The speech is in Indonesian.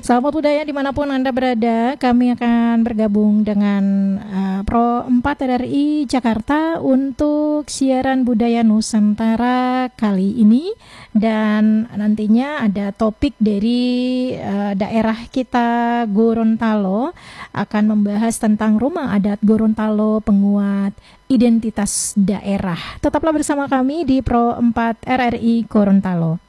Sahabat budaya dimanapun Anda berada, kami akan bergabung dengan Pro 4 RRI Jakarta untuk siaran budaya Nusantara kali ini. Dan nantinya ada topik dari daerah kita Gorontalo, akan membahas tentang rumah adat Gorontalo penguat identitas daerah. Tetaplah bersama kami di Pro 4 RRI Gorontalo.